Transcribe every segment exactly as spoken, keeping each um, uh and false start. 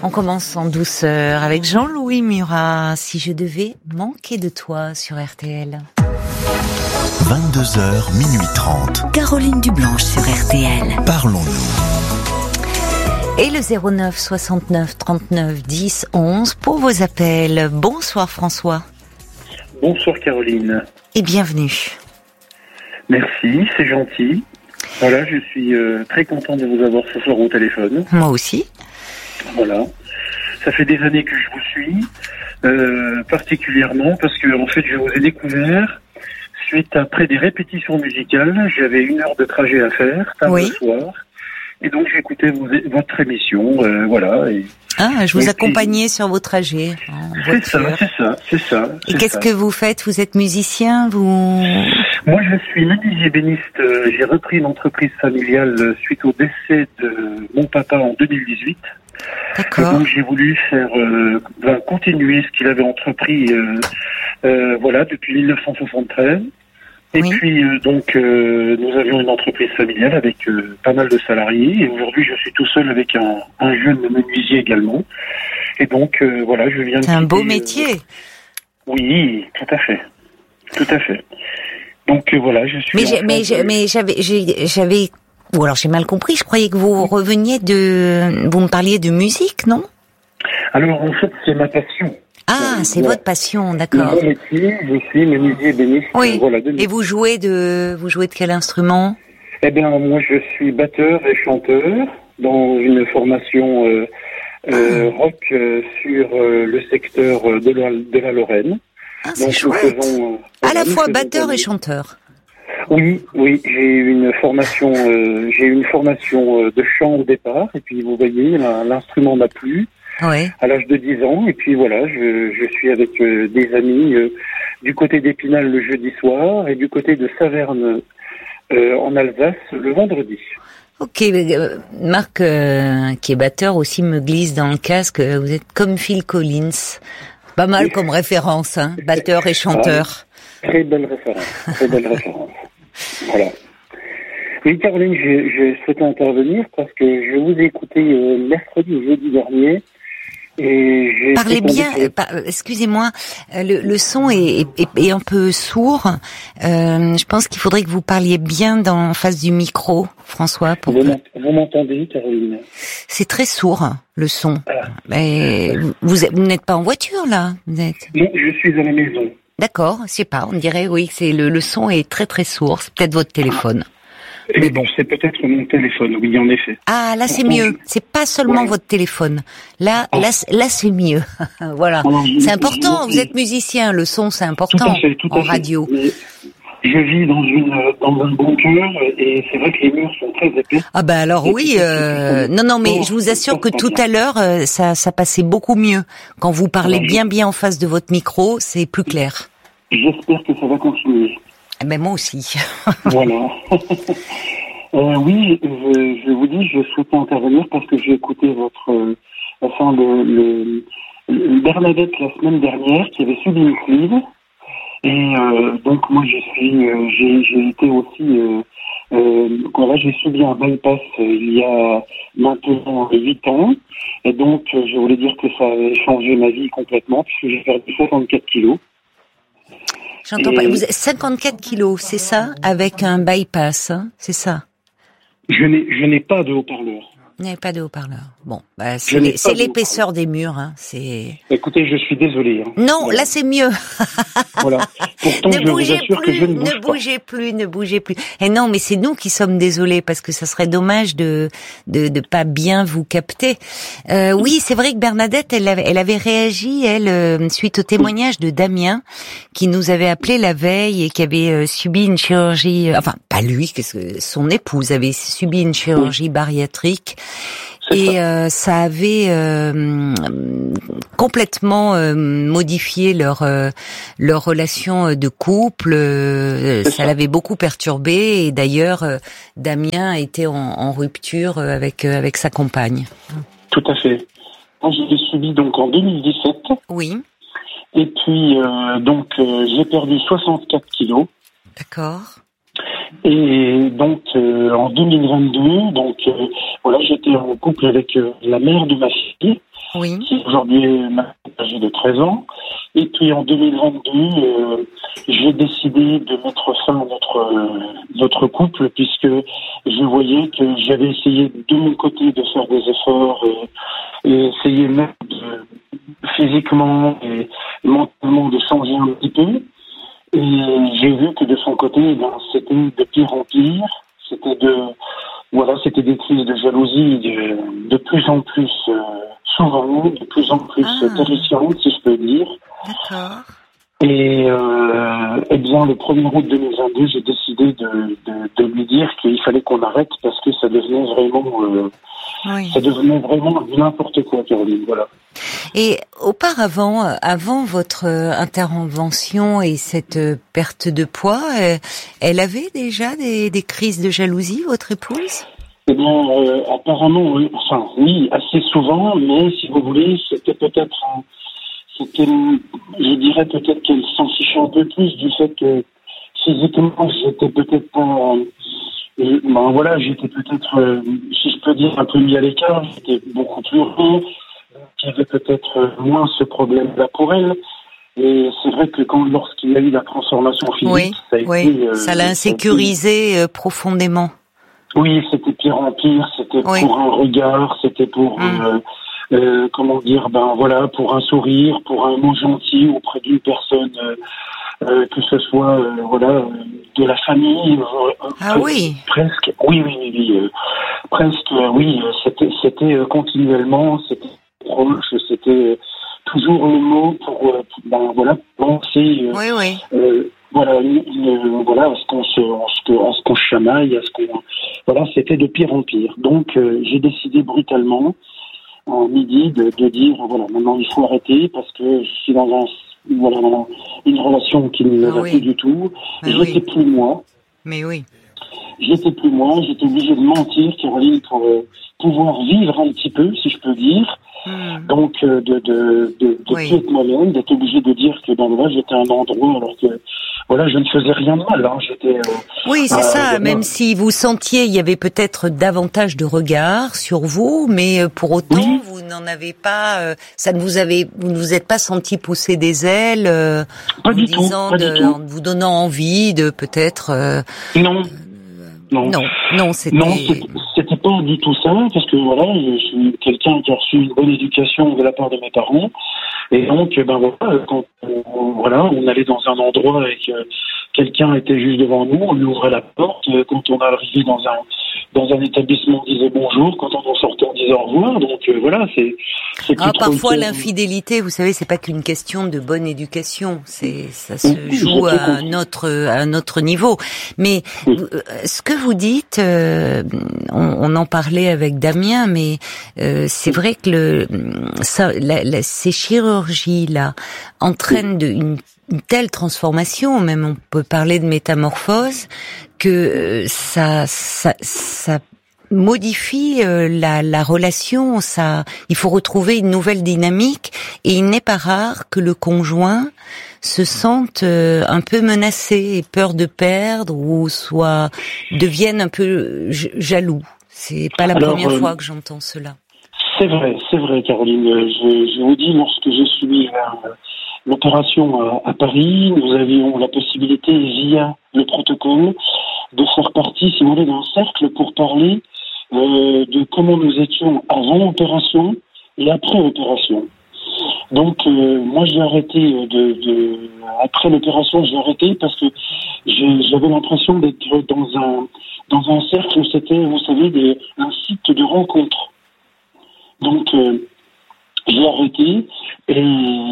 On commence en douceur avec Jean-Louis Murat. Si je devais manquer de toi sur R T L. vingt-deux heures, minuit trente. Caroline Dublanche sur R T L. Parlons-nous. Et le zéro neuf soixante-neuf trente-neuf dix onze pour vos appels. Bonsoir François. Bonsoir Caroline. Et bienvenue. Merci, c'est gentil. Voilà, je suis euh, très content de vous avoir ce soir au téléphone. Moi aussi. Voilà. Ça fait des années que je vous suis, euh, particulièrement parce que en fait je vous ai découvert suite après des répétitions musicales. J'avais une heure de trajet à faire, tard oui. le soir. Et donc j'écoutais vos, votre émission, euh, voilà. Et, ah, je vous et accompagnais puis, sur vos trajets en c'est voiture. ça, c'est ça, c'est ça. Et c'est qu'est-ce ça. que vous faites? Vous êtes musicien, vous? Moi, je suis menuisier ébéniste. Euh, j'ai repris une entreprise familiale euh, suite au décès de mon papa en deux mille dix-huit. D'accord. Et donc j'ai voulu faire, euh, ben, continuer ce qu'il avait entrepris, euh, euh, voilà, depuis mille neuf cent soixante-treize. Et oui. puis euh, donc euh, nous avions une entreprise familiale avec euh, pas mal de salariés. Et aujourd'hui je suis tout seul avec un, un jeune menuisier également. Et donc euh, voilà, je viens. C'est un quitter, beau métier. Euh, oui, tout à fait, tout à fait. Donc euh, voilà, je suis. Mais j'ai, mais, j'ai, mais j'avais, j'ai, j'avais, ou alors j'ai mal compris. Je croyais que vous reveniez de, vous me parliez de musique, non? Alors en fait, c'est ma passion. Ah, euh, c'est voilà. votre passion, d'accord. Mon métier, je suis menuisier ébéniste. Oui. Euh, voilà, de... Et vous jouez de, vous jouez de quel instrument? Eh bien, moi, je suis batteur et chanteur dans une formation euh, euh, rock euh, sur euh, le secteur de la, de la Lorraine. Ah, c'est Donc, chouette. Nous faisons, euh, à la nous fois faisons batteur comme... et chanteur. Oui, oui, j'ai eu une formation, euh, j'ai eu une formation euh, de chant au départ, et puis vous voyez, l'instrument m'a plu. Ouais. À l'âge de dix ans, et puis voilà, je, je suis avec euh, des amis euh, du côté d'Épinal le jeudi soir et du côté de Saverne euh, en Alsace le vendredi. Ok, euh, Marc, euh, qui est batteur aussi, me glisse dans le casque, euh, vous êtes comme Phil Collins. Pas mal oui. comme référence, hein, batteur et chanteur. Ah, très belle référence, très belle référence. Voilà. Oui, Caroline, je, je souhaitais intervenir parce que je vous ai écouté euh, mercredi ou jeudi dernier. Et j'ai Parlez bien, euh, par, excusez-moi, euh, le, le son est, est, est un peu sourd. Euh, je pense qu'il faudrait que vous parliez bien dans, en face du micro, François. Pour vous, que... vous m'entendez, Caroline? C'est très sourd, le son. Ah. Mais vous, vous n'êtes pas en voiture, là? Vous êtes... Non, je suis à la maison. D'accord, je sais pas, on dirait, oui, c'est le, le son est très très sourd. C'est peut-être votre téléphone. Ah. Mais bon, c'est peut-être mon téléphone, oui, en effet. Ah, là, c'est mieux. C'est pas seulement ouais. votre téléphone. Là, ah. là, là, c'est mieux. Voilà. Alors, je, c'est important. Je, je, vous êtes musicien. Le son, c'est important. Tout à fait, tout à en fait. radio. Mais je vis dans une, dans un bunker et c'est vrai que les murs sont très épais. Ah ben alors et oui. Euh, non, non, mais je vous assure que tout à l'heure, ça, ça passait beaucoup mieux. Quand vous parlez alors, bien, bien en face de votre micro, c'est plus clair. J'espère que ça va continuer. Mais moi aussi. Voilà. euh, oui, je, je vous dis, je souhaitais intervenir parce que j'ai écouté votre, euh, enfin le, le, le Bernadette la semaine dernière qui avait subi une sleeve et euh, donc moi je suis, euh, j'ai, j'ai été aussi, euh, euh, voilà, j'ai subi un bypass euh, il y a maintenant huit ans et donc euh, je voulais dire que ça avait changé ma vie complètement puisque j'ai perdu soixante-quatre kilos. J'entends et... pas. Vous avez cinquante-quatre kilos, c'est ça? Avec un bypass, hein, c'est ça? Je n'ai, je n'ai pas de haut-parleur. Vous n'avez pas de haut-parleur. Bon, bah, c'est, les, c'est l'épaisseur des murs, hein. C'est. Écoutez, je suis désolé. Hein. Non, voilà. Là c'est mieux. Voilà. Pourtant, ne je bougez vous assure plus, que je ne bouge ne bougez pas. plus, ne bougez plus. Et non, mais c'est nous qui sommes désolés parce que ça serait dommage de de de pas bien vous capter. Euh, oui, c'est vrai que Bernadette, elle avait, elle avait réagi, elle, euh, suite au témoignage de Damien, qui nous avait appelé la veille et qui avait euh, subi une chirurgie. Euh, enfin, pas lui, qu'est-ce que son épouse avait subi une chirurgie oui. bariatrique. Et euh, ça avait euh, complètement euh, modifié leur euh, leur relation de couple. Euh, ça, ça l'avait beaucoup perturbé. Et d'ailleurs, euh, Damien était en, en rupture avec euh, avec sa compagne. Tout à fait. Moi, je l'ai subi donc en deux mille dix-sept. Oui. Et puis euh, donc euh, j'ai perdu soixante-quatre kilos. D'accord. Et donc euh, en deux mille vingt-deux, donc euh, voilà, j'étais en couple avec euh, la mère de ma fille Oui. qui aujourd'hui est âgée de treize ans. Et puis en deux mille vingt-deux, euh, j'ai décidé de mettre fin à notre, euh, notre couple, puisque je voyais que j'avais essayé de mon côté de faire des efforts et, et essayer même de, physiquement et mentalement de changer un petit peu. Et j'ai vu que de son côté, ben, c'était de pire en pire. C'était de, voilà, c'était des crises de jalousie de, de plus en plus euh, souvent, de plus en plus Ah. terrifiantes, si je peux dire. D'accord. Et, euh, eh bien, le premier août deux mille vingt-deux, j'ai décidé de, de, de lui dire qu'il fallait qu'on arrête parce que ça devenait vraiment, euh, Oui. ça devenait vraiment n'importe quoi, Caroline. Voilà. Et auparavant, avant votre euh, intervention et cette euh, perte de poids, euh, elle avait déjà des, des crises de jalousie, votre épouse? Eh bien, euh, apparemment, oui, enfin, oui, assez souvent, mais si vous voulez, c'était peut-être, un, c'était, je dirais peut-être qu'elle s'en fichait un peu plus du fait que physiquement, j'étais peut-être pas, euh, ben voilà, j'étais peut-être, euh, si je peux dire, un peu mis à l'écart, j'étais beaucoup plus heureux, il y avait peut-être moins ce problème-là pour elle. Et c'est vrai que quand, lorsqu'il y a eu la transformation physique, Oui, ça a été, oui, euh, ça l'a insécurisé euh, profondément. Oui, c'était pire en pire, c'était Oui. pour un regard, c'était pour, Mm. euh, euh, comment dire, ben voilà, pour un sourire, pour un mot gentil auprès d'une personne, euh, euh, que ce soit, euh, voilà, euh, de la famille, euh, Ah pre- oui. presque, oui, oui, oui, oui, euh, presque, euh, oui, euh, c'était, c'était euh, continuellement, c'était proche, c'était euh, toujours le mot pour, euh, pour, ben voilà, penser. Euh, Oui, oui. euh, voilà, une- une- voilà, à ce qu'on se, à ce que- à ce qu'on se chamaille, à ce qu'on, voilà, c'était de pire en pire. Donc, euh, j'ai décidé brutalement, en midi, de, de dire, voilà, maintenant il faut arrêter parce que je suis dans un, voilà, dans une relation qui ne Ah va oui. plus du tout. Mais J'étais oui. plus moi. Mais oui. J'étais plus moi. J'étais obligé de mentir, Caroline, pour euh, pouvoir vivre un petit peu, si je peux dire. Hmm. Donc, euh, de, de, de, de Oui. plus être moi-même, d'être obligé de dire que, ben voilà, j'étais à un endroit alors que, voilà, je ne faisais rien de mal, hein. J'étais, euh, Oui, c'est euh, ça. voilà. Même si vous sentiez, il y avait peut-être davantage de regards sur vous, mais euh, pour autant, Oui. vous n'en avez pas. euh, ça ne vous avez, vous ne vous êtes pas senti pousser des ailes euh, Pas en du tout, disant, pas de, du tout. en vous donnant envie de peut-être. euh, Non. Non. non, non, c'était. Non, c'était- c'était pas du tout ça, parce que voilà, je suis quelqu'un qui a reçu une bonne éducation de la part de mes parents, et donc, ben voilà, quand on, voilà, on allait dans un endroit et que quelqu'un était juste devant nous, on lui ouvrait la porte. Quand on arrivait dans un dans un établissement, on disait bonjour. Quand on en sortait, on disait au revoir. Donc euh, voilà, c'est c'est plus Ah, trop parfois le- l'infidélité, vous savez, c'est pas qu'une question de bonne éducation, c'est ça se Oui, joue j'ai à tout un compris. autre à un autre niveau. Mais Oui. vous- euh, ce que vous dites, euh, on, on en parlait avec Damien, mais euh, c'est vrai que le ça, la, la, ces chirurgies là entraînent de, une, une telle transformation, même on peut parler de métamorphose, que euh, ça ça ça modifie euh, la, la relation, ça, il faut retrouver une nouvelle dynamique et il n'est pas rare que le conjoint se sente euh, un peu menacé et peur de perdre ou soit devienne un peu j- jaloux. C'est pas la Alors, première euh, fois que j'entends cela. C'est vrai, c'est vrai, Caroline. Euh, Je, je vous dis, lorsque j'ai suivi la- l'opération à, à Paris, nous avions la possibilité, via le protocole, de faire partie, si vous voulez, d'un cercle pour parler euh, de comment nous étions avant l'opération et après l'opération. Donc, euh, moi, j'ai arrêté de, de après l'opération, j'ai arrêté parce que j'ai- j'avais l'impression d'être dans un dans un cercle où c'était, vous savez, des, un site de rencontre. Donc, euh, j'ai arrêté et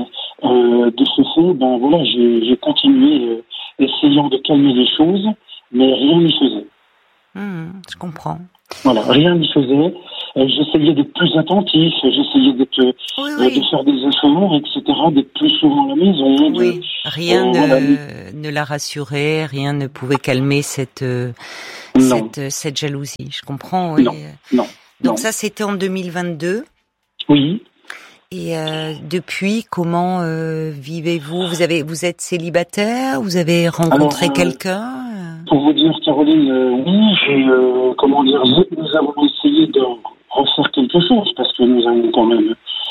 euh, de ce fait, ben voilà, j'ai j'ai continué euh, essayant de calmer les choses, mais rien n'y faisait. Hum, je comprends. Voilà, rien n'y faisait. Euh, j'essayais d'être plus attentif, j'essayais d'être, euh, Oui, euh, de oui. faire des efforts, et cetera, d'être plus souvent à la maison. de- Oui, rien euh, ne, voilà. ne la rassurait, rien ne pouvait calmer cette euh, Non. cette cette jalousie. Je comprends. Oui. Non, non, Donc non. ça, c'était en deux mille vingt-deux. Oui. Et euh, depuis, comment euh, vivez-vous? Vous avez, vous êtes célibataire? Vous avez rencontré Alors, euh, quelqu'un? Pour vous dire, Caroline, euh, oui, j'ai, euh, comment dire, nous avons essayé de refaire quelque chose parce que nous avons quand même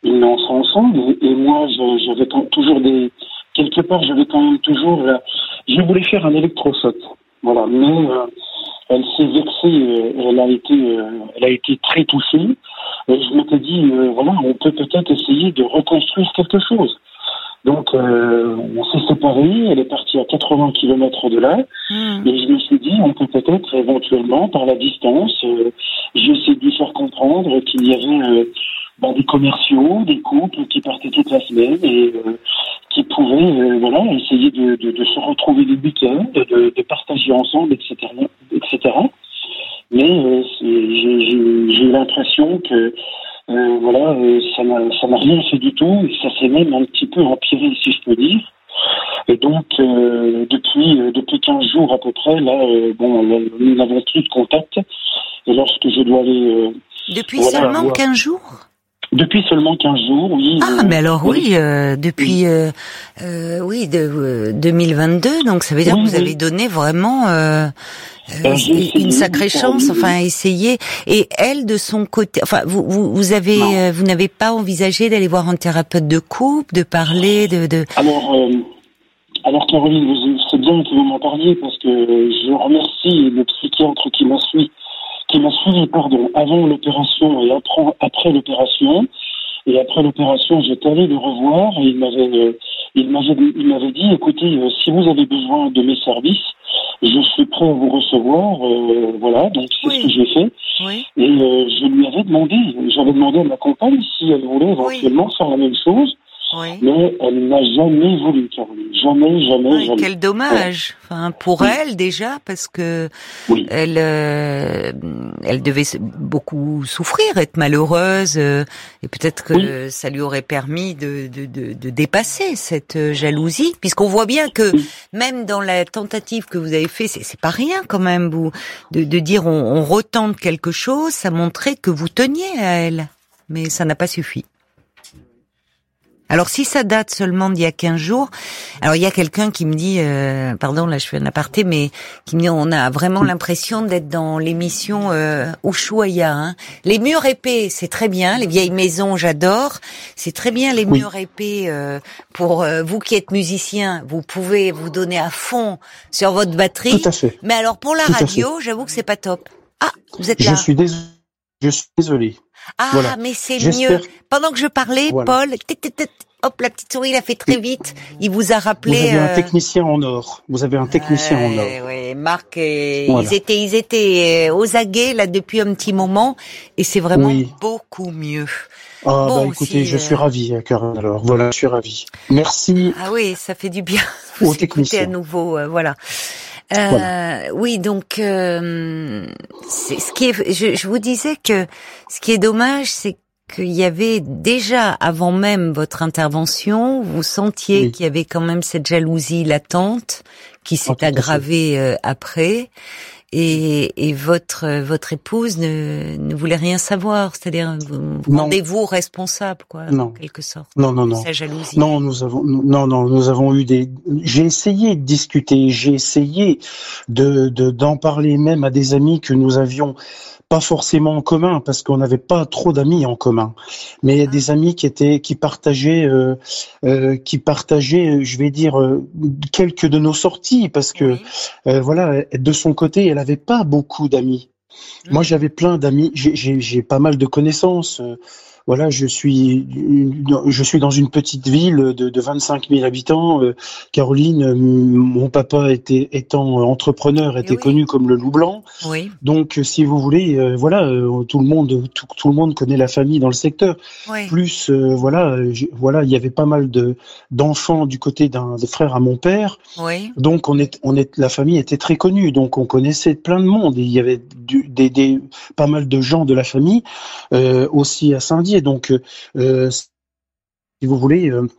une enfant ensemble. Et, et moi, je, j'avais quand, toujours des... Quelque part, j'avais quand même toujours... La, je voulais faire un électrochoc. Voilà. Mais euh, elle s'est vexée. Euh, elle a été, euh, elle a été très touchée. Et je m'étais dit, euh, voilà, on peut peut-être essayer de reconstruire quelque chose. Donc, euh, on s'est séparés, elle est partie à quatre-vingts kilomètres de là, mmh. et je me suis dit, on peut peut-être éventuellement, par la distance, euh, j'ai essayé de lui faire comprendre qu'il y avait euh, ben, des commerciaux, des couples qui partaient toute la semaine et euh, qui pouvaient euh, voilà, essayer de, de, de se retrouver le week-end, de, de partager ensemble, et cetera, et cetera. Mais euh, c'est, j'ai, j'ai, j'ai l'impression que Euh, voilà, euh, ça n'a, ça n'a rien fait du tout, et ça s'est même un petit peu empiré, si je peux dire. Et donc, euh, depuis euh, depuis quinze jours à peu près, là, euh, bon, nous n'avons plus de contact. Et lorsque je dois aller... Euh, depuis voilà, seulement voir... quinze jours Depuis seulement quinze jours, oui. Ah, euh, mais alors oui, oui euh, depuis euh, euh, oui de euh, deux mille vingt-deux, donc ça veut dire oui, que vous oui. avez donné vraiment euh, euh, une sacrée chance, enfin essayer. Et elle, de son côté, enfin vous vous, vous avez euh, vous n'avez pas envisagé d'aller voir un thérapeute de couple, de parler de. de... Alors euh, alors Caroline, c'est bien que vous m'en parliez parce que je remercie le psychiatre qui m'a suivi. qui m'a suivi, pardon, avant l'opération et après, après l'opération. Et après l'opération, j'étais allé le revoir et il m'avait, euh, il m'avait, il m'avait dit, écoutez, euh, si vous avez besoin de mes services, je suis prêt à vous recevoir. Euh, voilà, donc c'est oui. ce que j'ai fait. Oui. Et euh, je lui avais demandé, j'avais demandé à ma compagne si elle voulait éventuellement oui. faire la même chose. Oui. Mais elle n'a jamais voulu, Caroline. Jamais, jamais, oui, jamais. Quel dommage. Ouais. Enfin, pour oui. elle déjà, parce que oui. elle, euh, elle devait beaucoup souffrir, être malheureuse, euh, et peut-être que oui. ça lui aurait permis de, de, de, de dépasser cette jalousie, puisqu'on voit bien que oui. même dans la tentative que vous avez fait, c'est, c'est pas rien quand même, vous, de, de dire on, on retente quelque chose, ça montrait que vous teniez à elle, mais ça n'a pas suffi. Alors si ça date seulement d'il y a quinze jours, alors il y a quelqu'un qui me dit, euh, pardon là je fais un aparté, mais qui me dit on a vraiment l'impression d'être dans l'émission euh, Ushuaïa. Hein. Les murs épais, c'est très bien, les vieilles maisons j'adore, c'est très bien les oui. murs épais. Euh, pour euh, vous qui êtes musicien, vous pouvez vous donner à fond sur votre batterie. Tout à fait. Mais alors pour la Tout radio, j'avoue que c'est pas top. Ah, vous êtes là. Je suis désolé. Je suis désolé. Ah, voilà. Mais c'est J'espère... mieux. Pendant que je parlais, voilà. Paul, hop, la petite souris l'a fait très vite. Il vous a rappelé. Vous avez euh... un technicien en or. Vous avez un technicien euh, en or. Oui, Marc, et voilà. ils étaient, ils étaient aux aguets là depuis un petit moment, et c'est vraiment oui. beaucoup mieux. Ah bon, bah écoutez, si, je euh... suis ravi, Karen. Alors voilà, je suis ravi. Merci. Ah oui, ça fait du bien. Vous au technicien à nouveau, euh, voilà. Euh, voilà. Oui, donc euh, c'est, ce qui est, je, je vous disais que ce qui est dommage, c'est qu'il y avait déjà, avant même votre intervention, vous sentiez oui. qu'il y avait quand même cette jalousie latente qui s'est ah, aggravée euh, après. Et, et votre votre épouse ne, ne voulait rien savoir, c'est-à-dire vous rendez-vous responsable, quoi, non. en quelque sorte. Non, non, non. Sa jalousie. Non, nous avons, non, non, nous avons eu des. J'ai essayé de discuter, j'ai essayé de, de d'en parler même à des amis que nous avions pas forcément en commun, parce qu'on n'avait pas trop d'amis en commun, mais ah. des amis qui étaient, qui partageaient, euh, euh, qui partageaient, je vais dire, euh, quelques de nos sorties, parce que oui. euh, voilà, de son côté, elle avait pas beaucoup d'amis. Mmh. Moi, j'avais plein d'amis, j'ai, j'ai, j'ai pas mal de connaissances. Euh, Voilà, je suis, je suis dans une petite ville de, de vingt-cinq mille habitants. Euh, Caroline, euh, mon papa était, étant entrepreneur, était oui. connu comme le loup blanc. Oui. Donc, si vous voulez, euh, voilà, euh, tout le monde, tout, tout le monde connaît la famille dans le secteur. Oui. Plus, euh, voilà, je, voilà, il y avait pas mal de d'enfants du côté d'un des frères à mon père. Oui. Donc, on est, on est, la famille était très connue. Donc, on connaissait plein de monde. Et il y avait du, des, des, pas mal de gens de la famille euh, aussi à Saint-Dié. Donc, euh, si vous voulez, euh,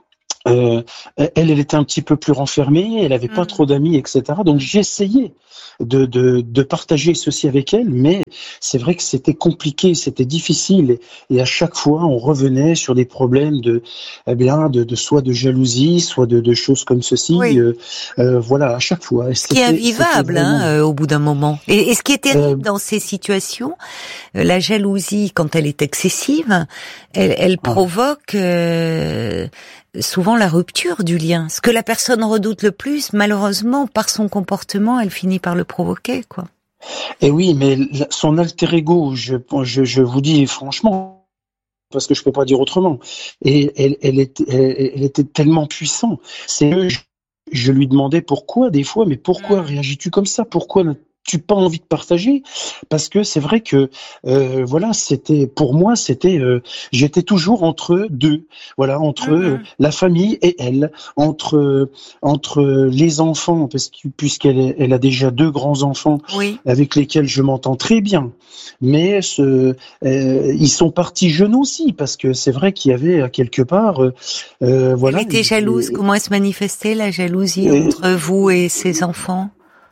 Euh, elle, elle était un petit peu plus renfermée, elle avait mmh. pas trop d'amis, et cetera. Donc j'essayais de, de, de partager ceci avec elle, mais c'est vrai que c'était compliqué, c'était difficile, et, et à chaque fois on revenait sur des problèmes de, eh bien, de, de soit de jalousie, soit de, de choses comme ceci. Oui. Euh, euh, voilà, à chaque fois. Ce qui est invivable, vraiment... hein, euh, au bout d'un moment. Et, et ce qui est terrible euh... dans ces situations, euh, la jalousie, quand elle est excessive, elle, elle ah. provoque euh, souvent la rupture du lien. Ce que la personne redoute le plus, malheureusement, par son comportement, elle finit par le provoquer, quoi. Et oui, mais son alter ego, je, je, je vous dis franchement, parce que je peux pas dire autrement, et elle, elle, était, elle, elle était tellement puissante. C'est eux, je, je lui demandais pourquoi, des fois, mais pourquoi réagis-tu comme ça? Pourquoi tu pas envie de partager? Parce que c'est vrai que euh, voilà, c'était pour moi, c'était euh, j'étais toujours entre deux, voilà, entre mm-hmm. euh, la famille et elle, entre euh, entre les enfants, parce que puisqu'elle est, elle a déjà deux grands enfants oui. avec lesquels je m'entends très bien, mais ce, euh, ils sont partis jeunes aussi, parce que c'est vrai qu'il y avait quelque part, euh, euh, voilà. Elle était jalouse. Et, comment elle se manifestait la jalousie et, entre vous et ses enfants?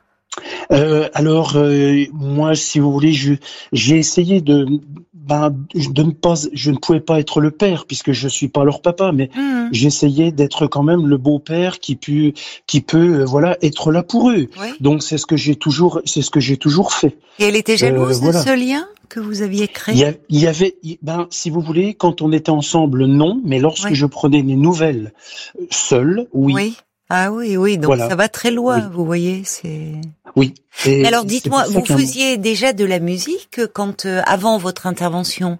Euh, alors euh, moi, si vous voulez, je, j'ai essayé de, ben, de ne pas, je ne pouvais pas être le père puisque je suis pas leur papa, mais mmh. j'essayais d'être quand même le beau-père qui peut, qui peut, euh, voilà, être là pour eux. Oui. Donc c'est ce que j'ai toujours, c'est ce que j'ai toujours fait. Et elle était jalouse euh, voilà. de ce lien que vous aviez créé? Il y, a, il y avait, ben, si vous voulez, quand on était ensemble, non, mais lorsque oui. je prenais mes nouvelles seul, oui. Oui. Ah oui, oui, donc voilà. Ça va très loin, oui. vous voyez, c'est... Oui. Et alors dites-moi, vous faisiez déjà de la musique quand euh, avant votre intervention?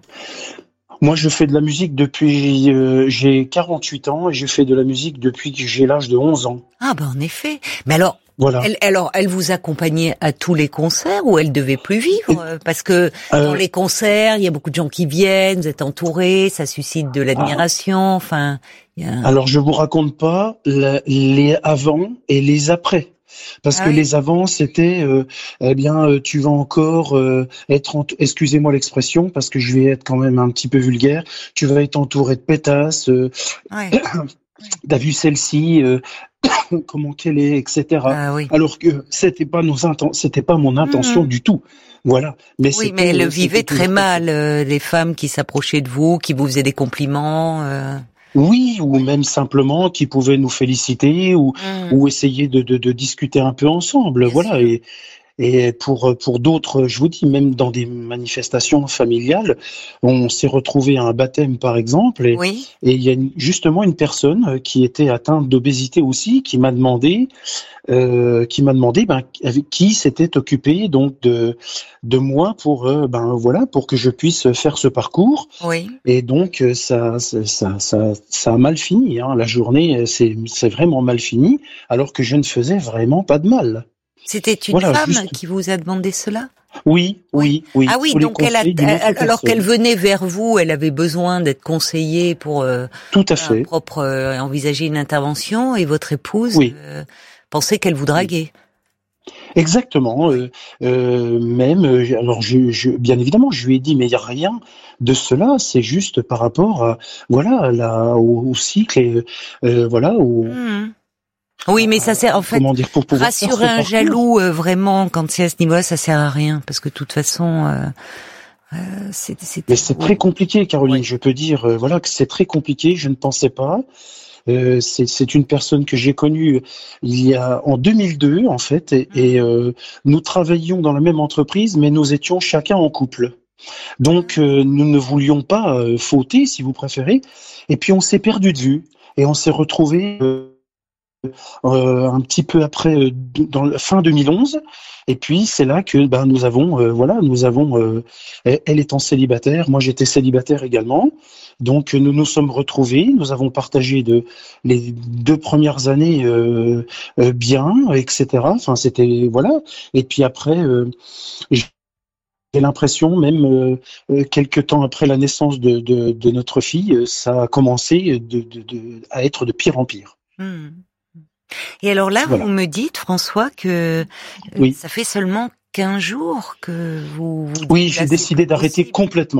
Moi, je fais de la musique depuis, euh, j'ai quarante-huit ans et je fais de la musique depuis que j'ai l'âge de onze ans. Ah ben en effet. Mais alors, voilà. Elle, alors, elle vous accompagnait à tous les concerts ou elle devait plus vivre? Parce que euh, dans les concerts, il y a beaucoup de gens qui viennent, vous êtes entourés, ça suscite de l'admiration, ah, enfin... Y a... Alors, je vous raconte pas la, les avant et les après. Parce ah que oui. les avant, c'était, euh, eh bien, euh, tu vas encore euh, être, en, excusez-moi l'expression, parce que je vais être quand même un petit peu vulgaire, tu vas être entouré de pétasses, euh, ouais. t'as vu celle-ci, euh, comment qu'elle est, et cetera. Ah oui. Alors que c'était pas nos inten- c'était pas mon intention mmh. du tout. Voilà. Mais oui, mais elle le vivait très mal, euh, les femmes qui s'approchaient de vous, qui vous faisaient des compliments. Euh... Oui, ou même simplement qui pouvaient nous féliciter ou, mmh. ou essayer de, de, de discuter un peu ensemble. Bien voilà. Sûr. Et, et pour, pour d'autres, je vous dis, même dans des manifestations familiales, on s'est retrouvé à un baptême, par exemple, et, oui. et il y a une, justement une personne qui était atteinte d'obésité aussi, qui m'a demandé, euh, qui m'a demandé, ben, avec qui s'était occupé donc de, de moi pour, euh, ben voilà, pour que je puisse faire ce parcours. Oui. Et donc ça, ça, ça, ça, ça a mal fini. Hein. La journée, c'est, c'est vraiment mal fini, alors que je ne faisais vraiment pas de mal. C'était une voilà, femme juste... qui vous a demandé cela? Oui, oui, oui. Ah oui, donc elle a, elle, alors qu'elle venait vers vous, elle avait besoin d'être conseillée pour euh, tout à fait. propre euh, envisager une intervention, et votre épouse oui. euh, pensait qu'elle vous draguait. Exactement. Euh, euh, même, alors, je, je, bien évidemment, je lui ai dit, mais il y a rien de cela. C'est juste par rapport, à, voilà, là, au, au cycle et euh, voilà, au. Mmh. Oui, mais ça sert en fait dire, pour rassurer un jaloux euh, vraiment quand c'est à ce niveau-là, ça sert à rien parce que de toute façon, euh, euh, c'est, c'est. Mais c'est très compliqué, Caroline. Oui. Je peux dire, euh, voilà, que c'est très compliqué. Je ne pensais pas. Euh, c'est, c'est une personne que j'ai connue il y a en deux mille deux en fait, et, et euh, nous travaillions dans la même entreprise, mais nous étions chacun en couple. Donc euh, nous ne voulions pas euh, fauter, si vous préférez. Et puis on s'est perdu de vue et on s'est retrouvés. Euh, Euh, un petit peu après, euh, dans la fin deux mille onze, et puis c'est là que ben nous avons, euh, voilà, nous avons, euh, elle étant célibataire, moi j'étais célibataire également, donc nous nous sommes retrouvés, nous avons partagé de les deux premières années euh, euh, bien, et cetera. Enfin c'était voilà, et puis après. Euh, J'ai l'impression, même euh, quelques temps après la naissance de, de, de notre fille, ça a commencé de, de, de, à être de pire en pire. Mmh. Et alors là, voilà. Vous me dites, François, que oui. ça fait seulement quinze jours que vous... vous oui, j'ai décidé d'arrêter complètement.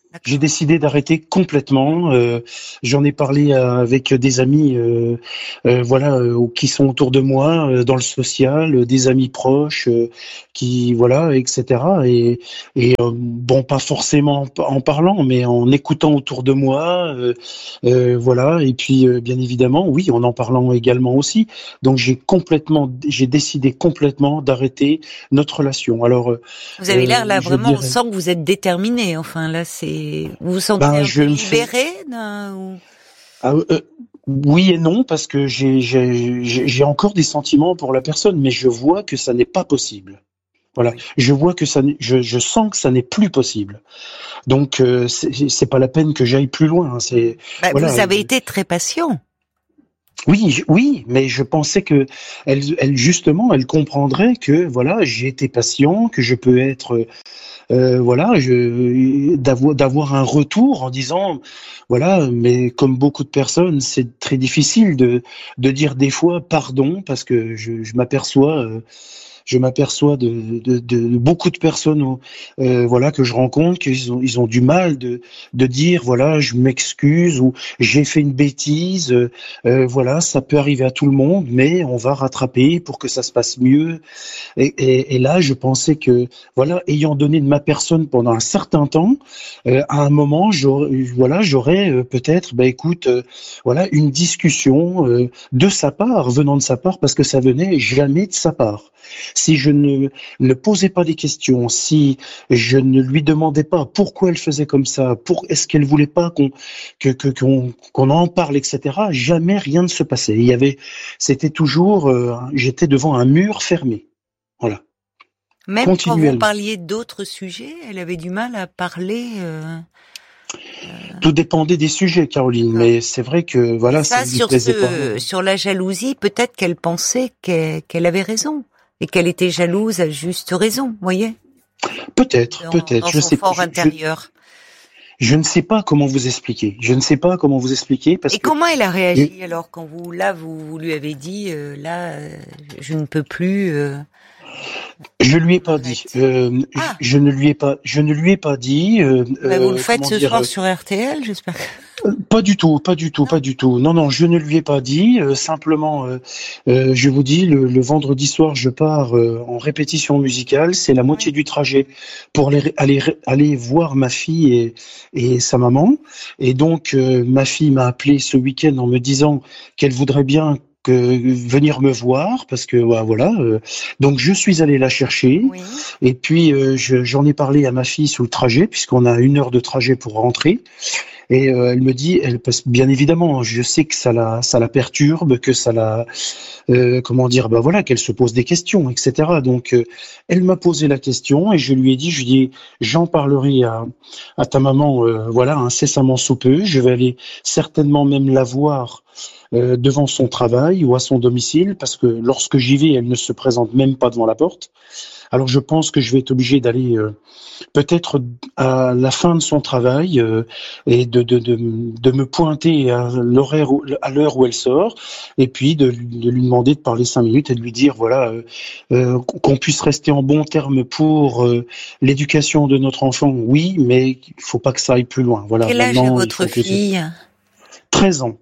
J'ai décidé d'arrêter complètement. Euh, j'en ai parlé avec des amis, euh, euh, voilà, euh, qui sont autour de moi, euh, dans le social, euh, des amis proches, euh, qui, voilà, et cetera. Et, et euh, bon, pas forcément en parlant, mais en écoutant autour de moi, euh, euh, voilà. Et puis, euh, bien évidemment, oui, en en parlant également aussi. Donc, j'ai complètement, j'ai décidé complètement d'arrêter notre relation. Alors, vous avez l'air là euh, vraiment, dirais... on sent que vous êtes déterminé. Enfin, là, c'est. Vous vous sentez ben, un je peu fais... libéré d'un, ou... ah, euh, oui et non, parce que j'ai, j'ai, j'ai encore des sentiments pour la personne, mais je vois que ça n'est pas possible. Voilà, oui. je vois que ça, je, je sens que ça n'est plus possible. Donc euh, c'est, c'est pas la peine que j'aille plus loin. Hein. C'est, bah, voilà. Vous avez été très patient. Oui, je, oui, mais je pensais que elle, elle justement, elle comprendrait que voilà, j'ai été patient, que je peux être Euh, voilà, je, d'avoir, d'avoir un retour en disant, voilà, mais comme beaucoup de personnes, c'est très difficile de, de dire des fois pardon parce que je, je m'aperçois, euh, je m'aperçois de, de, de beaucoup de personnes, euh, voilà, que je rencontre, qu'ils ont, ils ont du mal de, de dire, voilà, je m'excuse ou j'ai fait une bêtise, euh, voilà, ça peut arriver à tout le monde, mais on va rattraper pour que ça se passe mieux. Et, et, et là, je pensais que, voilà, ayant donné de ma personne pendant un certain temps, euh, à un moment, j'aurais, voilà, j'aurais euh, peut-être, bah écoute, euh, voilà, une discussion euh, de sa part, venant de sa part, parce que ça venait jamais de sa part. Si je ne, ne posais pas des questions, si je ne lui demandais pas pourquoi elle faisait comme ça, pour est-ce qu'elle voulait pas qu'on que, que qu'on, qu'on en parle, et cetera. Jamais rien ne se passait. Il y avait, c'était toujours, euh, j'étais devant un mur fermé. Voilà. Même quand vous parliez d'autres sujets, elle avait du mal à parler. Euh... Tout dépendait des sujets, Caroline, ah. mais c'est vrai que voilà, ça, ça lui sur plaisait ce, pas. Sur la jalousie, peut-être qu'elle pensait qu'elle, qu'elle avait raison et qu'elle était jalouse à juste raison, vous voyez. Peut-être, dans, peut-être. Dans je son sais fort je, intérieur. Je, je ne sais pas comment vous expliquer. Je ne sais pas comment vous expliquer parce et que. comment elle a réagi et... alors quand vous là vous, vous lui avez dit euh, là euh, je ne peux plus. Euh... Je lui ai pas Arrête. dit. Euh, ah. je, je ne lui ai pas. Je ne lui ai pas dit. Euh, bah, vous le faites ce dire, soir euh, sur R T L, j'espère. Pas du tout, pas du tout, pas du tout. Non, non, je ne lui ai pas dit. Euh, simplement, euh, euh, je vous dis, le, le vendredi soir, je pars euh, en répétition musicale. C'est la moitié ouais. du trajet pour aller aller, aller voir ma fille et, et sa maman. Et donc, euh, ma fille m'a appelé ce week-end en me disant qu'elle voudrait bien que venir me voir parce que ouais, voilà. Euh, donc, je suis allé la chercher. Oui. Et puis, euh, je, j'en ai parlé à ma fille sous le trajet puisqu'on a une heure de trajet pour rentrer. Et euh, elle me dit, elle, bien évidemment, je sais que ça la, ça la perturbe, que ça la, euh, comment dire, bah voilà, qu'elle se pose des questions, et cetera. Donc, euh, elle m'a posé la question et je lui ai dit, je lui ai dit, j'en parlerai à, à ta maman, euh, voilà, incessamment sous peu. Je vais aller certainement même la voir euh, devant son travail ou à son domicile, parce que lorsque j'y vais, elle ne se présente même pas devant la porte. Alors, je pense que je vais être obligé d'aller euh, peut-être à la fin de son travail euh, et de, de, de, de me pointer à l'horaire, où, à l'heure où elle sort, et puis de, de lui demander de parler cinq minutes et de lui dire voilà euh, euh, qu'on puisse rester en bons termes pour euh, l'éducation de notre enfant. Oui, mais il faut pas que ça aille plus loin. Voilà. Quel âge a votre fille ? treize ans.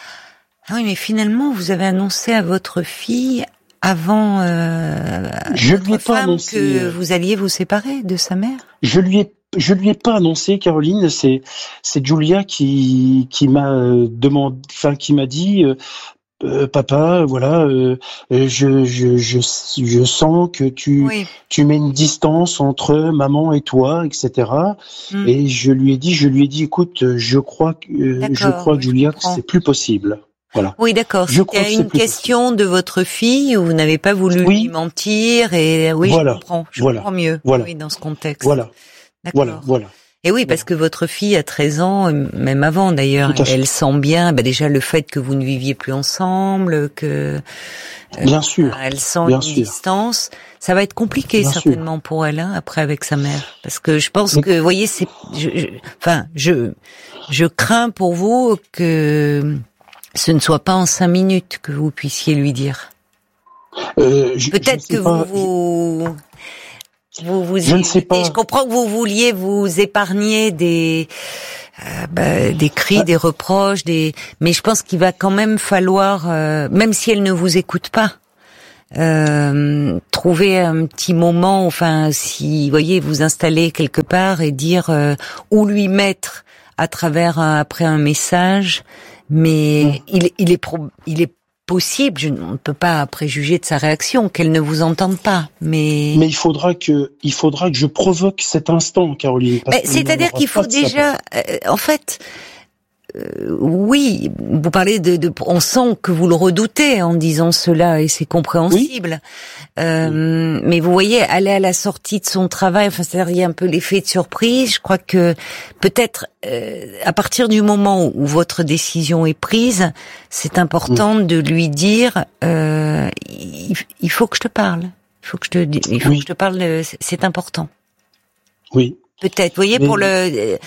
Ah oui, mais finalement, vous avez annoncé à votre fille avant euh, je votre lui ai femme pas annoncé, que vous alliez vous séparer de sa mère. Je lui ai je lui ai pas annoncé, Caroline. C'est c'est Julia qui qui m'a demandé, enfin qui m'a dit. Euh, Euh, papa, voilà, euh, je, je, je, je sens que tu, oui. tu mets une distance entre maman et toi, et cetera. Mm. Et je lui ai dit, je lui ai dit, écoute, je crois que, euh, je crois, oui, Julia, que c'est plus possible. Voilà. Oui, d'accord. C'était une question possible. De votre fille où vous n'avez pas voulu oui. lui mentir et oui, voilà. je comprends, je voilà. comprends mieux. Voilà. Oui, dans ce contexte. Voilà. D'accord. Voilà. Voilà. Et oui, parce que votre fille a treize ans, même avant d'ailleurs, elle sent bien, bah déjà le fait que vous ne viviez plus ensemble, que bien euh, sûr, elle sent bien une sûr. distance. Ça va être compliqué bien certainement sûr. Pour elle, hein, après avec sa mère, parce que je pense Mais... que, vous voyez, c'est, je, je, enfin, je, je crains pour vous que ce ne soit pas en cinq minutes que vous puissiez lui dire. Euh, je, Peut-être je que pas, vous. vous... vous vous je ne sais pas. Je comprends que vous vouliez vous épargner des euh, bah, des cris, ah. des reproches, des. Mais je pense qu'il va quand même falloir, euh, même si elle ne vous écoute pas, euh, trouver un petit moment. Enfin, si vous voyez, vous installer quelque part et dire euh, où lui mettre à travers un, après un message. Mais mmh. il, il est pro, il est possible, je, on ne peut pas préjuger de sa réaction, qu'elle ne vous entende pas, mais... Mais il faudra que, il faudra que je provoque cet instant, Caroline. Mais c'est-à-dire qu'il faut déjà, euh, en fait, euh, oui, vous parlez de, de, on sent que vous le redoutez en disant cela, et c'est compréhensible. Oui. Euh, oui. Mais vous voyez, aller à la sortie de son travail, enfin, c'est-à-dire, il y a un peu l'effet de surprise. Je crois que peut-être, euh, à partir du moment où votre décision est prise, c'est important mmh. de lui dire, euh, il, il faut que je te parle. Il faut que je te, il faut oui. que je te parle. C'est important. Oui. Peut-être. Vous voyez, Mais... pour le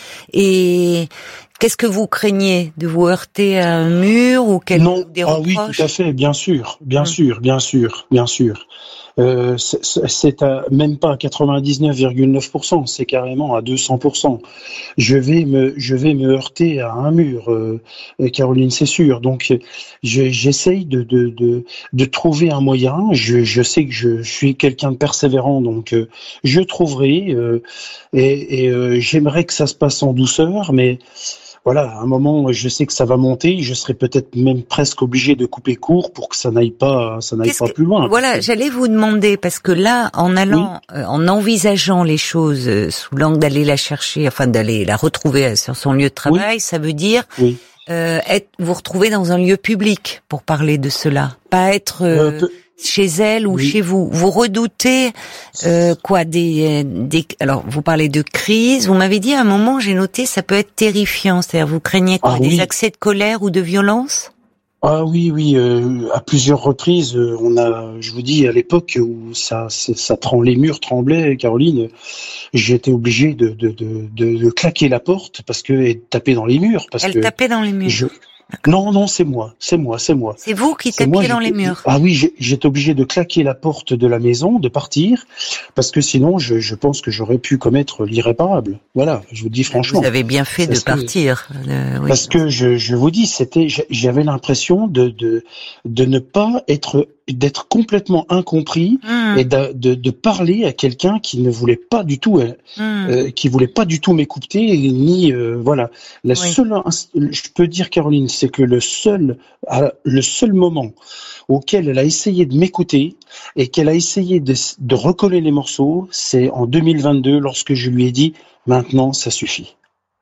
et qu'est-ce que vous craignez, de vous heurter à un mur ou quel non des ah reproches? Oui, tout à fait, bien sûr, bien hum. sûr, bien sûr, bien sûr. Euh, c'est, c'est à, même pas à quatre-vingt-dix-neuf virgule neuf pour cent, c'est carrément à deux cents pour cent. Je vais me, je vais me heurter à un mur, euh, Caroline, c'est sûr. Donc, je, j'essaye de, de, de, de trouver un moyen. Je, je sais que je, je suis quelqu'un de persévérant, donc euh, je trouverai. Euh, et et euh, j'aimerais que ça se passe en douceur, mais voilà, à un moment, je sais que ça va monter. Je serai peut-être même presque obligé de couper court pour que ça n'aille pas, ça n'aille Qu'est-ce pas que, plus loin. Voilà, que... j'allais vous demander parce que là, en allant, oui. euh, en envisageant les choses euh, sous l'angle d'aller la chercher, enfin d'aller la retrouver sur son lieu de travail, oui. ça veut dire oui. euh, être, vous retrouver dans un lieu public pour parler de cela, pas être euh, euh, peu... chez elle ou oui. chez vous. Vous redoutez euh, quoi des, des alors vous parlez de crise, vous m'avez dit à un moment, j'ai noté, ça peut être terrifiant, c'est-à-dire vous craignez quoi, ah, des oui. accès de colère ou de violence? Ah oui, oui, euh, à plusieurs reprises, euh, on a, je vous dis, à l'époque où ça, ça, ça trem, les murs tremblaient, Caroline, j'étais obligé de, de, de, de, de claquer la porte parce que et de taper dans les murs. Parce Elle que tapait dans les murs. Je... Non, non, c'est moi, c'est moi, c'est moi. C'est vous qui tapiez dans les murs. Ah oui, j'ai, j'étais obligé de claquer la porte de la maison, de partir, parce que sinon, je, je pense que j'aurais pu commettre l'irréparable. Voilà, je vous dis franchement. Vous avez bien fait de partir. Euh, oui. Parce que je, je vous dis, c'était, j'avais l'impression de, de, de ne pas être, d'être complètement incompris mmh. et de, de, de parler à quelqu'un qui ne voulait pas du tout, mmh. euh, qui voulait pas du tout m'écouter, ni euh, voilà. La oui. seule, je peux dire, Caroline, c'est que le seul, le seul moment auquel elle a essayé de m'écouter et qu'elle a essayé de, de recoller les morceaux, c'est en deux mille vingt-deux, lorsque je lui ai dit « maintenant, ça suffit ».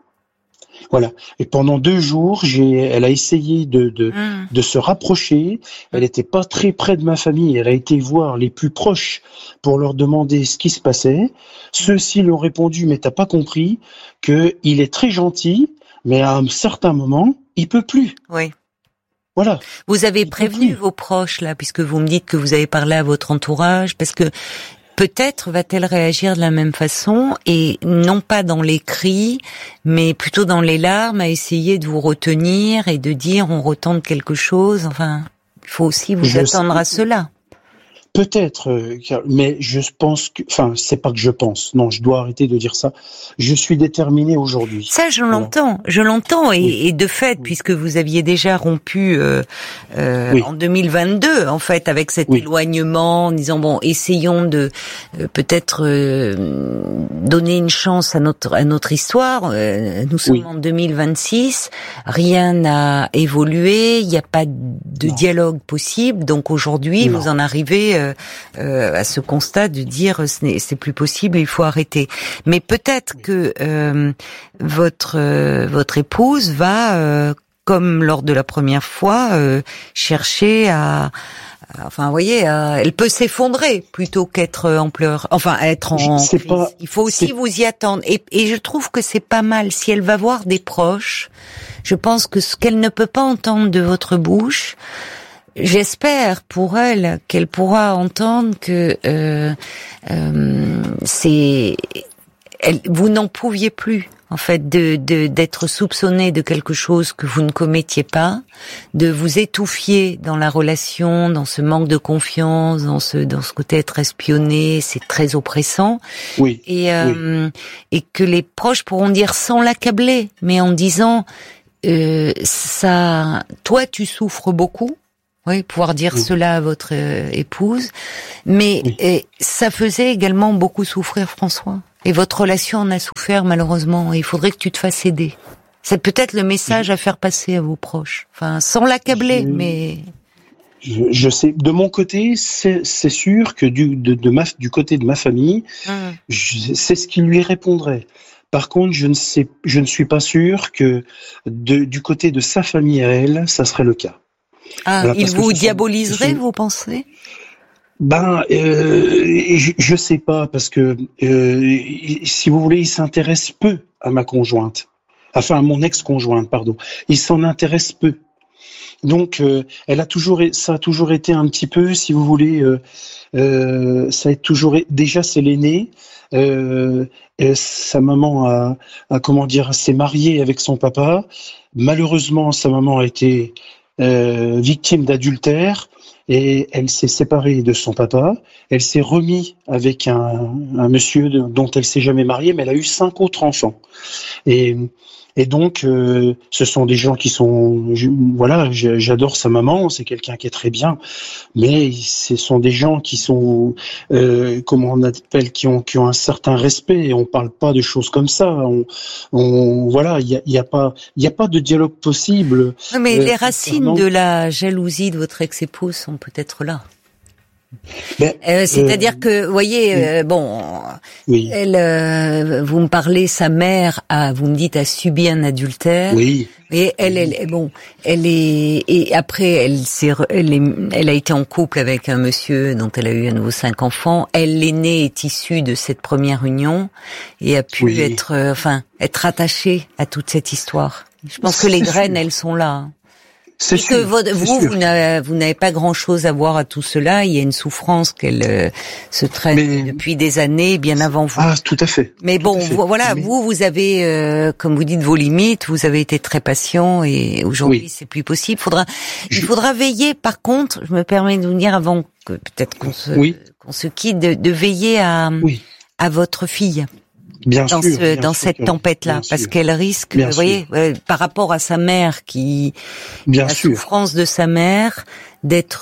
Voilà. Et pendant deux jours, j'ai, elle a essayé de, de, mmh. de se rapprocher. Elle n'était pas très près de ma famille. Elle a été voir les plus proches pour leur demander ce qui se passait. Ceux-ci lui ont répondu, mais t'as pas compris que il est très gentil, mais à un certain moment, il peut plus. Oui. Voilà. Vous avez prévenu vos proches, là, puisque vous me dites que vous avez parlé à votre entourage, parce que peut-être va-t-elle réagir de la même façon, et non pas dans les cris, mais plutôt dans les larmes, à essayer de vous retenir et de dire on retente quelque chose. Enfin, il faut aussi vous je attendre sais. à cela. Peut-être, mais je pense que, enfin, c'est pas que je pense. Non, je dois arrêter de dire ça. Je suis déterminé aujourd'hui. Ça, je l'entends, voilà. je l'entends, et, oui. et de fait, oui. puisque vous aviez déjà rompu euh, euh, oui. en deux mille vingt-deux, en fait, avec cet oui. éloignement, en disant bon, essayons de euh, peut-être euh, donner une chance à notre à notre histoire. Euh, nous sommes oui. en deux mille vingt-six, rien n'a évolué, il n'y a pas de non. dialogue possible, donc aujourd'hui, non. vous en arrivez euh, euh, à ce constat de dire ce n'est, c'est plus possible, il faut arrêter. Mais peut-être que euh, votre euh, votre épouse va, euh, comme lors de la première fois, euh, chercher à, à, enfin, vous voyez, à, elle peut s'effondrer plutôt qu'être en pleurs, enfin être en crise. Pas, il faut aussi c'est... vous y attendre. Et, et je trouve que c'est pas mal si elle va voir des proches. Je pense que ce qu'elle ne peut pas entendre de votre bouche, j'espère pour elle qu'elle pourra entendre que euh, euh, c'est, elle, vous n'en pouviez plus en fait, de, de d'être soupçonné de quelque chose que vous ne commettiez pas, de vous étouffier dans la relation, dans ce manque de confiance, dans ce dans ce côté être espionné, c'est très oppressant. Oui. Et euh, oui. et que les proches pourront dire sans l'accabler, mais en disant euh, ça, toi tu souffres beaucoup. Oui, pouvoir dire oui. cela à votre euh, épouse, mais oui. et, ça faisait également beaucoup souffrir François. Et votre relation en a souffert malheureusement. Et il faudrait que tu te fasses aider. C'est peut-être le message à faire passer à vos proches. Enfin, sans l'accabler, je, mais. Je, je sais. De mon côté, c'est, c'est sûr que du de, de ma du côté de ma famille, hum. je, c'est ce qui lui répondrait. Par contre, je ne sais, je ne suis pas sûr que de, du côté de sa famille à elle, ça serait le cas. Ah, voilà, il vous diaboliserait, sont... vous pensez? Ben, euh, je, je sais pas, parce que euh, si vous voulez, il s'intéresse peu à ma conjointe, enfin à mon ex-conjointe, pardon. Il s'en intéresse peu. Donc, euh, elle a toujours, ça a toujours été un petit peu, si vous voulez, euh, euh, ça a toujours, déjà c'est l'aîné. Euh, sa maman a, a, comment dire, s'est mariée avec son papa. Malheureusement, sa maman a été Euh, victime d'adultère et elle s'est séparée de son papa. Elle s'est remise avec un, un monsieur de, dont elle s'est jamais mariée, mais elle a eu cinq autres enfants. Et, et donc, euh, ce sont des gens qui sont, je, voilà, j'adore sa maman, c'est quelqu'un qui est très bien, mais ce sont des gens qui sont, euh, comment on appelle, qui ont, qui ont un certain respect. Et on parle pas de choses comme ça. On, on voilà, il y a, y a pas, il y a pas de dialogue possible. Non, mais euh, les racines de la jalousie de votre ex-épouse sont peut-être là. Ben, euh, c'est-à-dire euh, que, vous voyez, oui. euh, bon, oui. elle, euh, vous me parlez, sa mère a, vous me dites, a subi un adultère. Oui. Et elle, elle, bon, elle est, et après, elle s'est, elle est, elle a été en couple avec un monsieur dont elle a eu à nouveau cinq enfants. Elle, l'aînée, est issue de cette première union et a pu oui. être, euh, enfin, être attachée à toute cette histoire. Je pense que les graines, elles sont là. C'est et sûr, que votre, vous, vous n'avez, vous n'avez pas grand-chose à voir à tout cela. Il y a une souffrance qu'elle euh, se traîne mais, depuis des années, bien avant vous. Ah, tout à fait. Mais bon, vous, voilà, mais... vous, vous avez, euh, comme vous dites, vos limites. Vous avez été très patient et aujourd'hui, oui. c'est plus possible. Faudra, je... Il faudra veiller. Par contre, je me permets de vous dire avant que peut-être qu'on se, oui. qu'on se quitte, de, de veiller à, oui. à votre fille. Bien dans sûr, ce, bien dans sûr, cette tempête-là, parce sûr. qu'elle risque, bien vous voyez, euh, par rapport à sa mère qui, bien la sûr. souffrance de sa mère, d'être,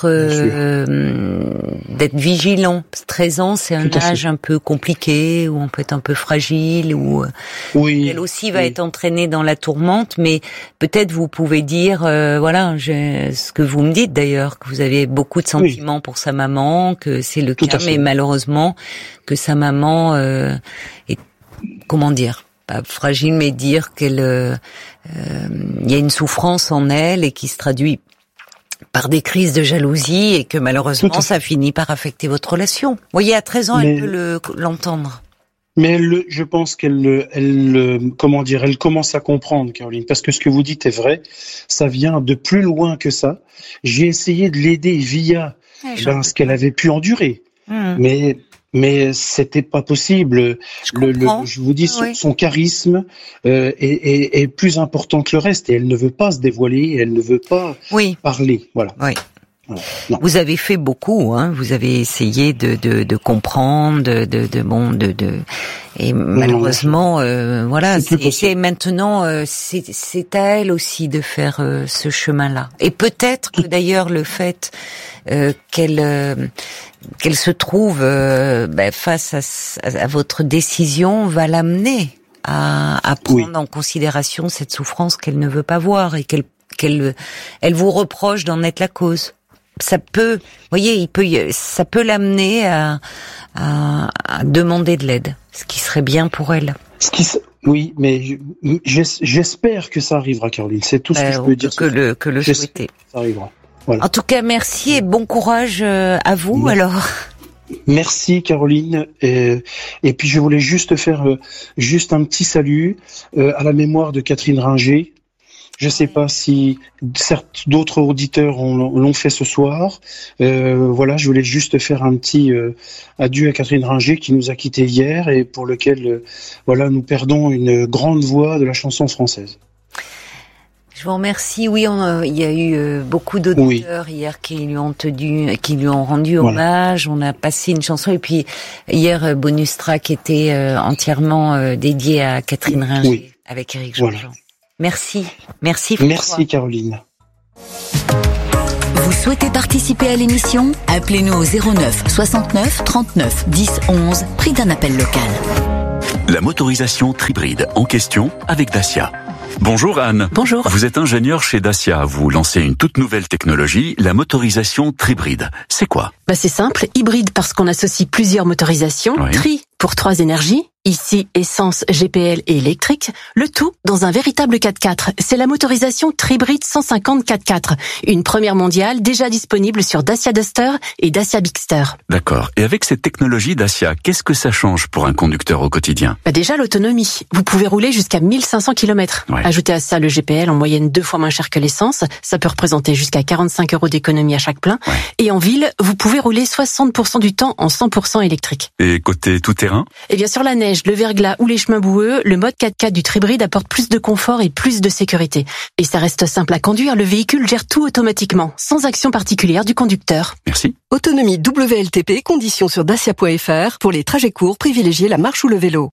euh, d'être vigilant. treize ans, c'est un âge un peu compliqué, où on peut être un peu fragile, où oui, elle aussi va oui. être entraînée dans la tourmente, mais peut-être vous pouvez dire, euh, voilà, je, ce que vous me dites d'ailleurs, que vous avez beaucoup de sentiments oui. pour sa maman, que c'est le Tout cas, mais malheureusement, que sa maman euh, est comment dire, pas fragile, mais dire qu'elle, euh, euh, y a une souffrance en elle et qui se traduit par des crises de jalousie et que malheureusement ça finit par affecter votre relation. Vous voyez, à treize ans, mais, elle peut le, l'entendre. Mais elle, je pense qu'elle, elle, comment dire, elle commence à comprendre, Caroline, parce que ce que vous dites est vrai. Ça vient de plus loin que ça. J'ai essayé de l'aider via ouais, ben, ce qu'elle avait pu endurer, mmh. mais. Mais c'était pas possible. Je, le, le, je vous dis, son, oui. son charisme euh, est, est, est plus important que le reste. Et elle ne veut pas se dévoiler, elle ne veut pas oui. parler. Voilà. Oui. Voilà. Vous avez fait beaucoup, hein. Vous avez essayé de, de, de comprendre, de, de, de bon, de, de. Et malheureusement, euh, voilà, c'est, c'est, c'est maintenant, euh, c'est, c'est à elle aussi de faire euh, ce chemin-là. Et peut-être que d'ailleurs le fait euh, qu'elle euh, qu'elle se trouve euh, ben, face à, à votre décision va l'amener à, à prendre oui. en considération cette souffrance qu'elle ne veut pas voir et qu'elle qu'elle elle vous reproche d'en être la cause. Ça peut, vous voyez, il peut, ça peut l'amener à, à, à demander de l'aide, ce qui serait bien pour elle. Ce qui, oui, mais j'espère que ça arrivera, Caroline. C'est tout ce ben, que je peux dire. Que le, que le souhaiter. Ça arrivera. Voilà. En tout cas, merci et bon courage à vous, merci. alors. Merci, Caroline. Et, et puis, je voulais juste faire euh, juste un petit salut euh, à la mémoire de Catherine Ringer, Je ne sais pas si certes d'autres auditeurs ont, l'ont fait ce soir. Euh, voilà, je voulais juste faire un petit euh, adieu à Catherine Ringer qui nous a quittés hier et pour lequel euh, voilà, nous perdons une grande voix de la chanson française. Je vous remercie. Oui, on, euh, il y a eu euh, beaucoup d'auditeurs oui. hier qui lui ont tenu, qui lui ont rendu hommage. Voilà. On a passé une chanson et puis hier euh, bonus track était euh, entièrement euh, dédié à Catherine Ringer oui. avec Éric Jean-Jean. Voilà. Merci, merci François. Merci Caroline. Vous souhaitez participer à l'émission? Appelez-nous au zéro neuf soixante-neuf trente-neuf dix onze, prix d'un appel local. La motorisation Tribride en question avec Dacia. Bonjour Anne. Bonjour. Vous êtes ingénieur chez Dacia. Vous lancez une toute nouvelle technologie, la motorisation Tribride. C'est quoi? Bah c'est simple, hybride parce qu'on associe plusieurs motorisations, oui. Tri pour trois énergies, ici essence, G P L et électrique, le tout dans un véritable quatre-quatre. C'est la motorisation Tribride cent cinquante quatre-quatre, une première mondiale déjà disponible sur Dacia Duster et Dacia Bigster. D'accord. Et avec cette technologie Dacia, qu'est-ce que ça change pour un conducteur au quotidien? Bah déjà l'autonomie. Vous pouvez rouler jusqu'à mille cinq cents kilomètres. Ouais. Ajoutez à ça le G P L en moyenne deux fois moins cher que l'essence. Ça peut représenter jusqu'à quarante-cinq euros d'économie à chaque plein. Ouais. Et en ville, vous pouvez rouler soixante pour cent du temps en cent pour cent électrique. Et côté tout-terrain? Eh bien sur la neige, le verglas ou les chemins boueux, le mode quatre-quatre du Tribride apporte plus de confort et plus de sécurité. Et ça reste simple à conduire, le véhicule gère tout automatiquement, sans action particulière du conducteur. Merci. Autonomie W L T P, conditions sur dacia point f r. Pour les trajets courts, privilégiez la marche ou le vélo.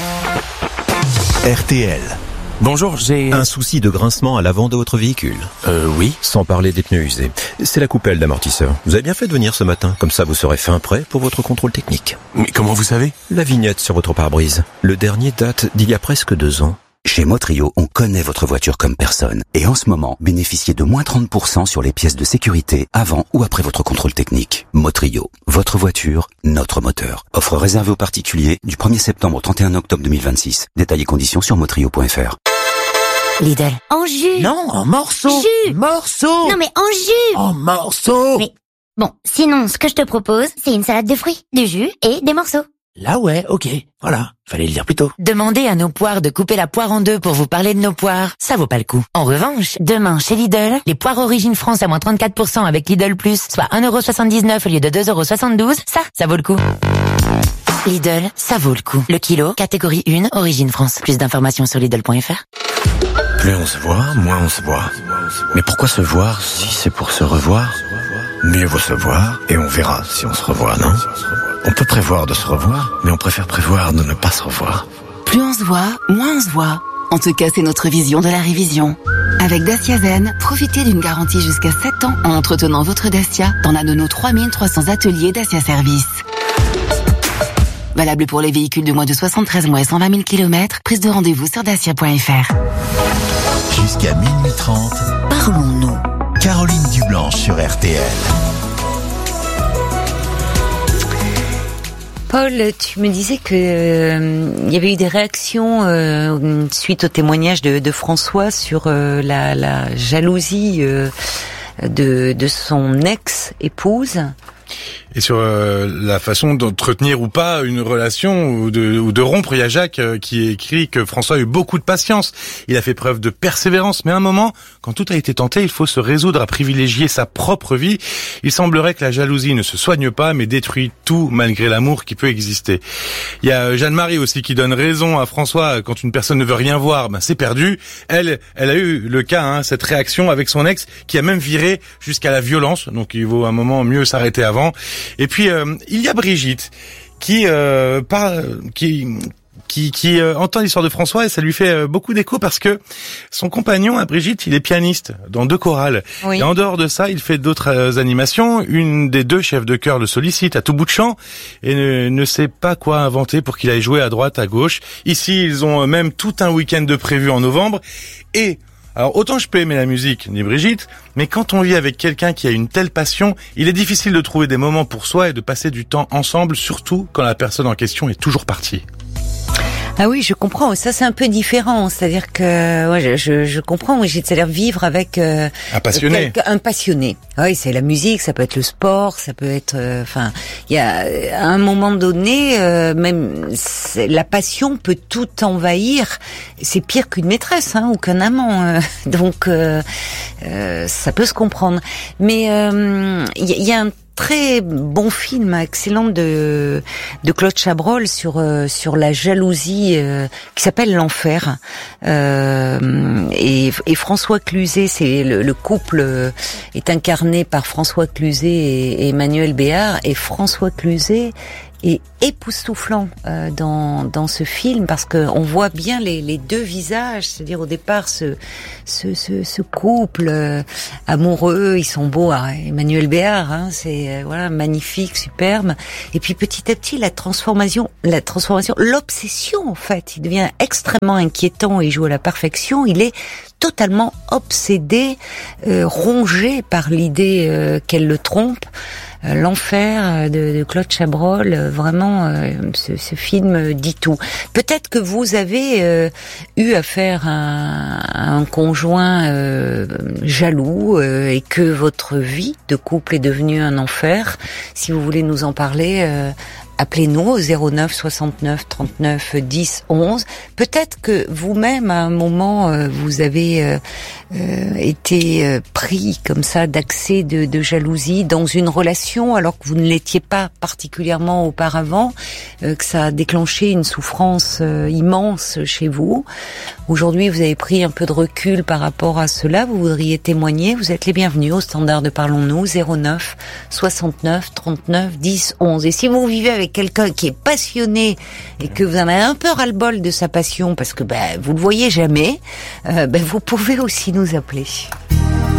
R T L. Bonjour, j'ai... Un souci de grincement à l'avant de votre véhicule? Euh, oui. Sans parler des pneus usés. C'est la coupelle d'amortisseur. Vous avez bien fait de venir ce matin, comme ça vous serez fin prêt pour votre contrôle technique. Mais comment vous savez? La vignette sur votre pare-brise. Le dernier date d'il y a presque deux ans. Chez Motrio, on connaît votre voiture comme personne. Et en ce moment, bénéficiez de moins trente pour cent sur les pièces de sécurité avant ou après votre contrôle technique. Motrio, votre voiture, notre moteur. Offre réservée aux particuliers du premier septembre au trente et un octobre deux mille vingt-six. Détails et conditions sur motrio point f r. Lidl. En jus. Non, en morceaux. Jus. Morceaux. Non mais en jus. En morceaux. Mais bon, sinon, ce que je te propose, c'est une salade de fruits, du jus et des morceaux. Là ouais, ok, voilà, fallait le dire plus tôt. Demandez à nos poires de couper la poire en deux pour vous parler de nos poires, ça vaut pas le coup. En revanche, demain chez Lidl, les poires Origine France à moins trente-quatre pour cent avec Lidl Plus, soit un euro soixante-dix-neuf au lieu de deux euros soixante-douze, ça, ça vaut le coup. Lidl, ça vaut le coup. Le kilo, catégorie un, Origine France. Plus d'informations sur Lidl point f r. Plus on se voit, moins on se voit. Mais pourquoi se voir si c'est pour se revoir? Mieux vaut se voir et on verra si on se revoit, non? On peut prévoir de se revoir, mais on préfère prévoir de ne pas se revoir. Plus on se voit, moins on se voit. En tout cas, c'est notre vision de la révision. Avec Dacia Zen, profitez d'une garantie jusqu'à sept ans en entretenant votre Dacia dans l'un de nos trois mille trois cents ateliers Dacia Service. Valable pour les véhicules de moins de soixante-treize mois et cent vingt mille kilomètres. Prise de rendez-vous sur dacia point f r. Jusqu'à minuit trente, parlons-nous. Caroline Dublanche sur R T L. Paul, tu me disais que euh, il y avait eu des réactions euh, suite au témoignage de, de François sur euh, la, la jalousie euh, de, de son ex-épouse. Et sur euh, la façon d'entretenir ou pas une relation ou de, ou de rompre. Il y a Jacques euh, qui écrit que François a eu beaucoup de patience. Il a fait preuve de persévérance. Mais à un moment, quand tout a été tenté, il faut se résoudre à privilégier sa propre vie. Il semblerait que la jalousie ne se soigne pas, mais détruit tout malgré l'amour qui peut exister. Il y a Jeanne-Marie aussi qui donne raison à François. Quand une personne ne veut rien voir, ben c'est perdu. Elle, elle a eu le cas, hein, cette réaction avec son ex qui a même viré jusqu'à la violence. Donc il vaut un moment mieux s'arrêter avant. Et puis euh, il y a Brigitte qui euh, parle, qui qui, qui euh, entend l'histoire de François et ça lui fait euh, beaucoup d'écho parce que son compagnon à Brigitte, il est pianiste dans deux chorales. Oui. Et en dehors de ça, il fait d'autres euh, animations. Une des deux chefs de chœur le sollicite à tout bout de champ et ne, ne sait pas quoi inventer pour qu'il aille jouer à droite, à gauche. Ici, ils ont même tout un week-end de prévu en novembre et alors, autant je peux aimer la musique, ni Brigitte, mais quand on vit avec quelqu'un qui a une telle passion, il est difficile de trouver des moments pour soi et de passer du temps ensemble, surtout quand la personne en question est toujours partie. Ah oui, je comprends. Ça, c'est un peu différent. C'est-à-dire que ouais, je, je, je comprends. Oui, c'est-à-dire vivre avec euh, un passionné. Quelqu'un, un passionné. Oui, c'est la musique. Ça peut être le sport. Ça peut être. Enfin, euh, il y a à un moment donné, euh, même la passion peut tout envahir. C'est pire qu'une maîtresse, hein, ou qu'un amant. Euh, donc, euh, euh, ça peut se comprendre. Mais il euh, y, y a un très bon film, excellent de de Claude Chabrol sur euh, sur la jalousie euh, qui s'appelle L'Enfer. Euh, et, et François Cluzet, c'est le, le couple euh, est incarné par François Cluzet et, et Emmanuel Béard. Et François Cluzet est époustouflant euh, dans dans ce film parce que on voit bien les les deux visages, c'est-à-dire au départ ce ce ce, ce couple euh, amoureux, ils sont beaux, hein, Emmanuel Béard, hein, c'est euh, voilà magnifique, superbe, et puis petit à petit la transformation, la transformation, l'obsession en fait, il devient extrêmement inquiétant et joue à la perfection, il est totalement obsédé, euh, rongé par l'idée euh, qu'elle le trompe. L'Enfer de, de Claude Chabrol, vraiment, euh, ce, ce film dit tout. Peut-être que vous avez euh, eu affaire à, à un conjoint euh, jaloux euh, et que votre vie de couple est devenue un enfer. Si vous voulez nous en parler, euh, appelez-nous au zéro neuf soixante-neuf trente-neuf dix onze. Peut-être que vous-même, à un moment, euh, vous avez euh, euh, été euh, pris comme ça d'accès de, de jalousie dans une relation alors que vous ne l'étiez pas particulièrement auparavant, euh, que ça a déclenché une souffrance euh, immense chez vous. Aujourd'hui, vous avez pris un peu de recul par rapport à cela, vous voudriez témoigner, vous êtes les bienvenus au standard de Parlons-nous, zéro neuf soixante-neuf trente-neuf dix onze. Et si vous vivez avec quelqu'un qui est passionné et que vous en avez un peu ras-le-bol de sa passion parce que ben vous le voyez jamais, euh, ben vous pouvez aussi nous appeler.